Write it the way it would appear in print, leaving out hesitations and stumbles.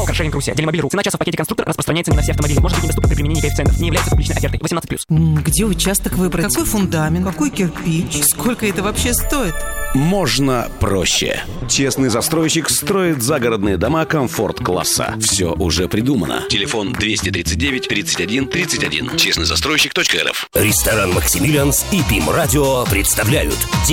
Каршеринг Руси. Делимобиль.ру. Цена часа в пакете конструктор распространяется не на все автомобили. Может быть недоступна при применении коэффициентов. Не является публичной офертой. 18+. Где участок выбрать? Какой фундамент? Какой кирпич? Сколько это вообще стоит? Можно проще. Честный застройщик строит загородные дома комфорт-класса. Все уже придумано. Телефон 239 31 31. Честнойзастройщик.рф. Ресторан «Максимилианс» и ПИМ Радио представляют